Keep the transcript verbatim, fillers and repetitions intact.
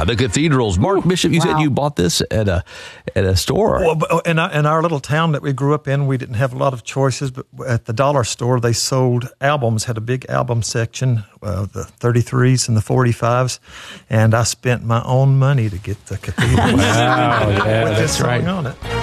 Ah, the cathedrals. Mark Bishop, you Wow. said you bought this at a at a store. Well, but in our, in our little town that we grew up in, we didn't have a lot of choices, but at the dollar store, they sold albums, had a big album section, uh, the thirty-threes and the forty-fives, and I spent my own money to get the cathedral Wow, yeah, with that's this song right. on it.